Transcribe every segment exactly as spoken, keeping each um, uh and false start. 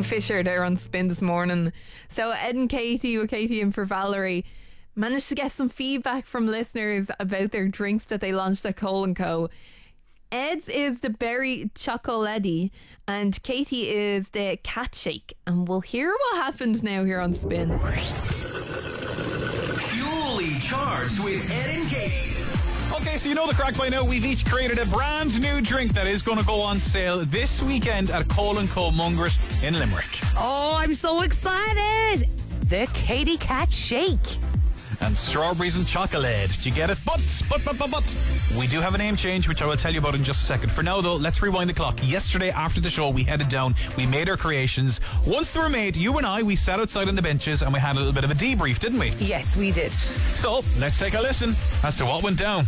Fisher there on Spin this morning. So Ed and Katie, with Katie and for Valerie, managed to get some feedback from listeners about their drinks that they launched at Cole and Co. Ed's is the berry chocolate and Katie is the cat shake. And we'll hear what happened now here on Spin. Fully charged with Ed and Katie. Okay, so you know the crack by now. We've each created a brand new drink that is going to go on sale this weekend at Cole and Co. Mungret in Limerick. Oh, I'm so excited. The Katie Cat Shake. And strawberries and chocolate. Did you get it? But, but, but, but, but, we do have a name change, which I will tell you about in just a second. For now, though, let's rewind the clock. Yesterday, after the show, we headed down. We made our creations. Once they were made, you and I, we sat outside on the benches and we had a little bit of a debrief, didn't we? Yes, we did. So, let's take a listen as to what went down.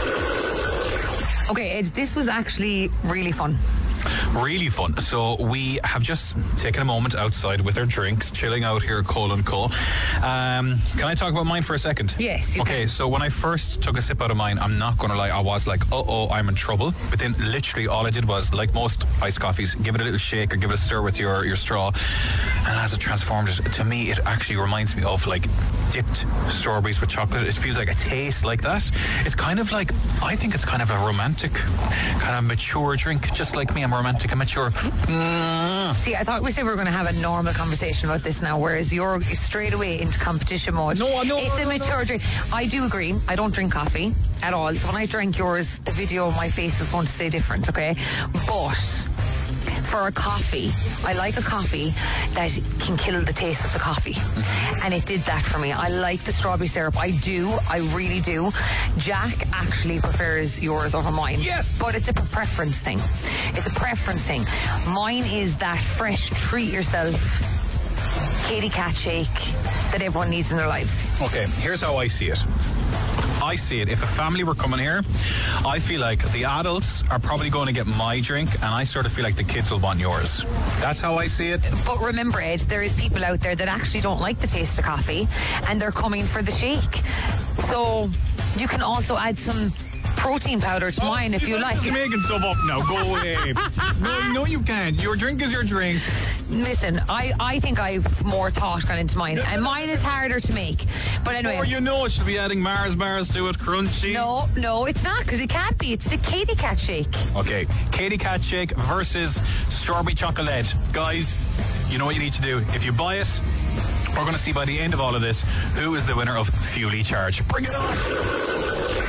Okay, Ed, this was actually really fun. Really fun. So we have just taken a moment outside with our drinks, chilling out here at Cole and Co. Um, can I talk about mine for a second? Yes, you Okay, can. so when I first took a sip out of mine, I'm not going to lie, I was like, uh-oh, I'm in trouble. But then literally all I did was, like most iced coffees, give it a little shake or give it a stir with your, your straw. And as it transformed it, to me, it actually reminds me of like dipped strawberries with chocolate. It feels like a taste like that. It's kind of like, I think it's kind of a romantic, kind of mature drink, just like me. I'm romantic and mature. Mm. See, I thought we said we were going to have a normal conversation about this now, whereas you're straight away into competition mode. No, no, It's no, a no, mature no. drink. I do agree. I don't drink coffee at all. So when I drank yours, the video on my face is going to say different, okay? But for a coffee, I like a coffee that can kill the taste of the coffee. Mm-hmm. And it did that for me. I like the strawberry syrup. I do. I really do. Jack actually prefers yours over mine. Yes! But it's a preference thing. It's a preference thing. Mine is that fresh, treat yourself Katie Cat Shake that everyone needs in their lives. Okay, here's how I see it. I see it. If a family were coming here, I feel like the adults are probably going to get my drink, and I sort of feel like the kids will want yours. That's how I see it. But remember, Ed, there is people out there that actually don't like the taste of coffee, and they're coming for the shake. So you can also add some protein powder to mine if you like. You're making stuff up now. Go away. No, no, you can't. Your drink is your drink. Listen, I, I think I've more thought gone into mine, and mine is harder to make. But anyway. Or you know it should be adding Mars bars to it, crunchy. No, no, it's not, because it can't be. It's the Katie Cat Shake. Okay, Katie Cat Shake versus strawberry chocolate. Guys, you know what you need to do. If you buy it, we're going to see by the end of all of this who is the winner of Fully Charged. Bring it on!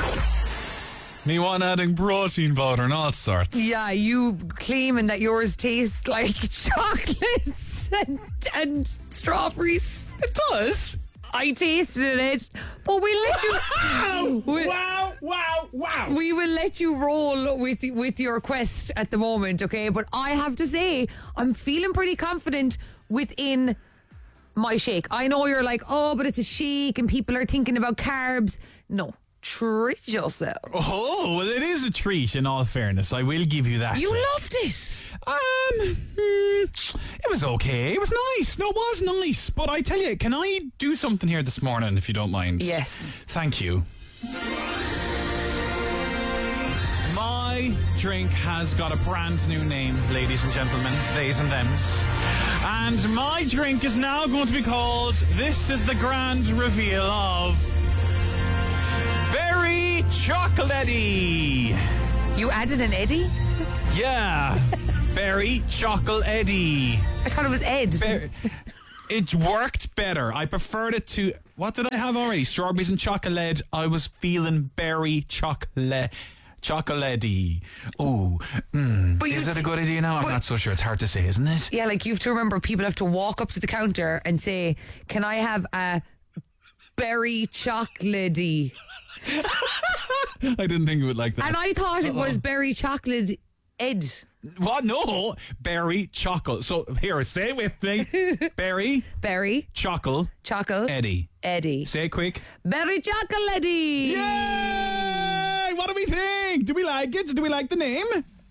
Me want adding protein powder and all sorts. Yeah, you claiming that yours tastes like chocolates and, and strawberries. It does. I tasted it, but we'll let you. Wow! we, Wow! Wow! Wow! we will let you roll with with your quest at the moment, okay? But I have to say, I'm feeling pretty confident within my shake. I know you're like, oh, but it's a shake and people are thinking about carbs. No. Treat yourself. Oh, well, it is a treat, in all fairness. I will give you that. You loved it. Um, mm, it was okay. It was nice. No, it was nice. But I tell you, can I do something here this morning, if you don't mind? Yes. Thank you. My drink has got a brand new name, ladies and gentlemen, theys and thems. And my drink is now going to be called, this is the grand reveal of... Berry Chocolatey. You added an Eddie? Yeah. Berry Chocolatey. I thought it was Ed. Ber- it worked better. I preferred it to... What did I have already? Strawberries and chocolate. I was feeling berry chocolate. Chocolatey. Ooh. Mm. But Is you it a t- good idea now? I'm but- not so sure. It's hard to say, isn't it? Yeah, like you have to remember, people have to walk up to the counter and say, can I have a berry chocolatey? I didn't think of it like that. And I thought it was berry chocolate Ed. What? No. Berry chocolate. So here, say it with me. Berry Berry chocolate chocolate Eddie. Eddie. Say it quick. Berry chocolatey. Yay! What do we think? Do we like it? Do we like the name?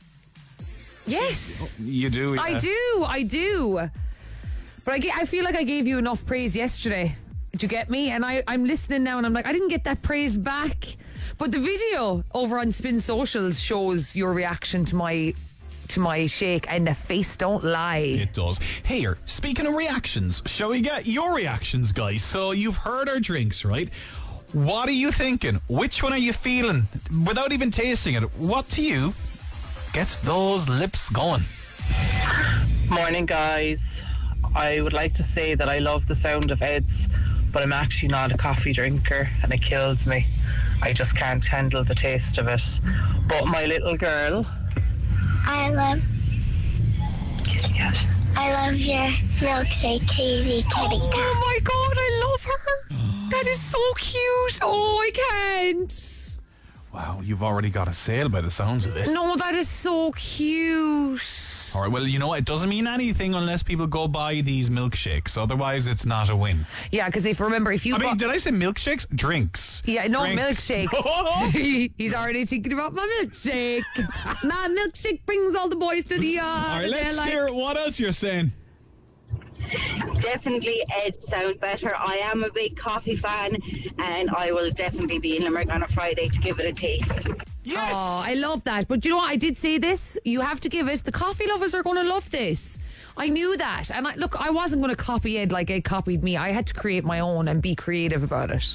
Yes. You do. Yeah. I do. I do. But I, ga- I feel like I gave you enough praise yesterday. Do you get me? And I, I'm listening now and I'm like, I didn't get that praise back. But the video over on Spin Socials shows your reaction to my to my shake, and the face don't lie. It does. Here, speaking of reactions, shall we get your reactions, guys? So you've heard our drinks, right? What are you thinking? Which one are you feeling? Without even tasting it, what to you gets those lips going? Morning, guys. I would like to say that I love the sound of Ed's, but I'm actually not a coffee drinker, and it kills me. I just can't handle the taste of it. But my little girl, I love, kiss me out. I love your milkshake, Katie, kitty cat. Oh my god, I love her. That is so cute. Oh, I can't. Wow, you've already got a sale by the sounds of it. No, that is so cute. All right, well, you know what? It doesn't mean anything unless people go buy these milkshakes. Otherwise, it's not a win. Yeah, because if remember, if you I mean, bought- did I say milkshakes? Drinks. Yeah, no, Drinks. milkshakes. He's already thinking about my milkshake. My milkshake brings all the boys to the yard. All right, and they're let's like, hear what else you're saying. Definitely Ed sound better. I am a big coffee fan, and I will definitely be in Limerick on a Friday to give it a taste. Yes! Oh, I love that. But you know what? I did say this. You have to give it. The coffee lovers are going to love this. I knew that. And I, look, I wasn't going to copy Ed like Ed copied me. I had to create my own and be creative about it.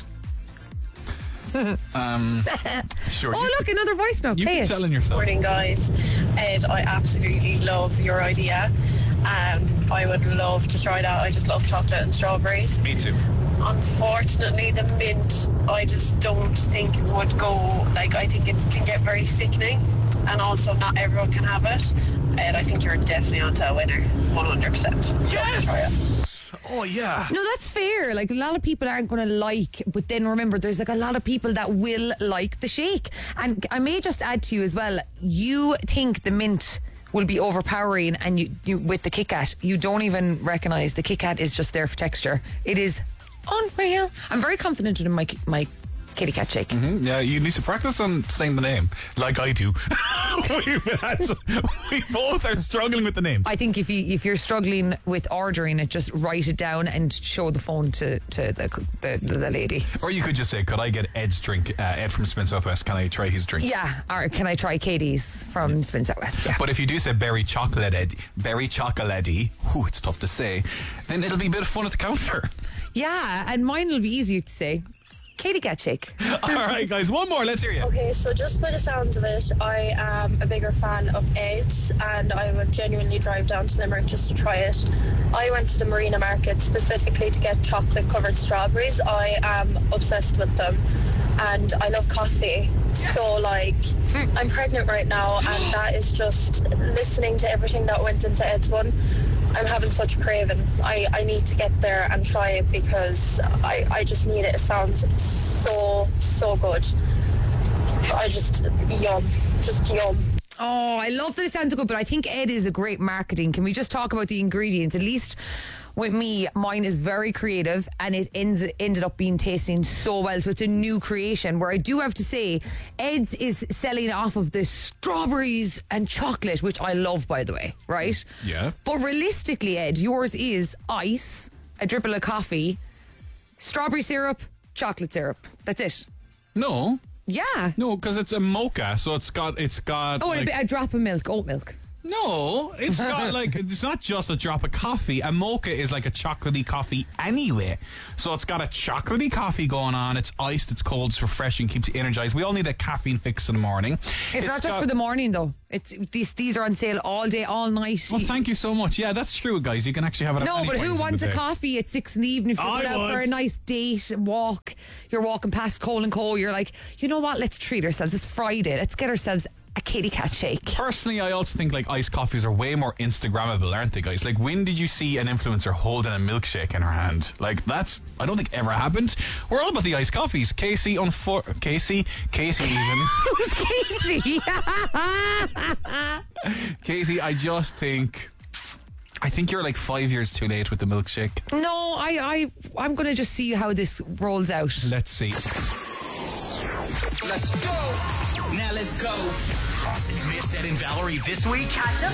um, sure. Oh, you, look, another voice note. you Play keep it. telling yourself. Morning, guys. Ed, I absolutely love your idea. Um, I would love to try that. I just love chocolate and strawberries. Me too. Unfortunately, the mint, I just don't think would go. Like, I think it can get very sickening, and also not everyone can have it. And I think you're definitely onto a winner, one hundred percent. Yes! Oh, yeah. No, that's fair. Like, a lot of people aren't going to like, but then remember, there's like a lot of people that will like the shake. And I may just add to you as well, you think the mint will be overpowering, and you, you with the Kit Kat, you don't even recognise the Kit Kat is just there for texture. It is unreal. I'm very confident in my my Kitty Cat shake. Mm-hmm. Yeah, you need to practice on saying the name, like I do. we, we both are struggling with the name. I think if you if you're struggling with ordering it, just write it down and show the phone to to the the, the lady. Or you could just say, "Could I get Ed's drink? Uh, Ed from Spin Southwest. Can I try his drink?" Yeah, or can I try Katie's from yeah. Spin Southwest? Yeah. But if you do say berry chocolate, Ed, berry chocolate-y, whew, it's tough to say. Then it'll be a bit of fun at the counter. Yeah, and mine will be easier to say. Katie Cat shake. All right, guys, one more. Let's hear you. Okay, so just by the sounds of it, I am a bigger fan of Ed's, and I would genuinely drive down to Limerick just to try it. I went to the Marina Market specifically to get chocolate-covered strawberries. I am obsessed with them, and I love coffee. So, like, I'm pregnant right now, and that is just listening to everything that went into Ed's one. I'm having such a craving. I, I need to get there and try it because I, I just need it. It sounds so, so good. I just, yum. Just yum. Oh, I love that it sounds so good, but I think Ed is a great marketing. Can we just talk about the ingredients? At least with me, mine is very creative, and it ends, ended up being tasting so well. So it's a new creation, where I do have to say Ed's is selling off of the strawberries and chocolate, which I love, by the way, right? Yeah. But realistically, Ed, yours is ice, a dribble of coffee, strawberry syrup, chocolate syrup. That's it. No. Yeah. No, because it's a mocha, so it's got it's got. Oh, like, and a, bit, a drop of milk, oat milk. No, it's got like, it's not just a drop of coffee. A mocha is like a chocolatey coffee anyway. So it's got a chocolatey coffee going on. It's iced, it's cold, it's refreshing, keeps you energized. We all need a caffeine fix in the morning. It's, it's not just got, for the morning though. It's these these are on sale all day, all night. Well, thank you so much. Yeah, that's true, guys. You can actually have it at No, any but point who in wants the a day. coffee at six in the evening if you're I going out would. for a nice date and walk? You're walking past Cole and Co. You're like, you know what? Let's treat ourselves. It's Friday. Let's get ourselves a Kitty Cat shake. Personally, I also think like iced coffees are way more Instagrammable, aren't they, guys? Like, when did you see an influencer holding a milkshake in her hand? Like, that's, I don't think ever happened. We're all about the iced coffees. Casey, unfor- Casey, Casey even. Who's Casey? Casey, I just think, I think you're like five years too late with the milkshake. No, I, I, I'm going to just see how this rolls out. Let's see. Let's go. Now let's go. Crossing Miss Ed and Valerie this week. Catch up